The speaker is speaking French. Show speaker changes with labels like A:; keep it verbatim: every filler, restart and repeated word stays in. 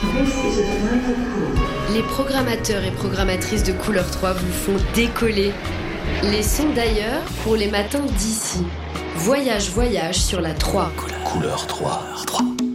A: Les programmateurs et programmatrices de Couleur trois vous font décoller. Les sons d'ailleurs pour les matins d'ici. Voyage, voyage sur la trois.
B: Couleur trois.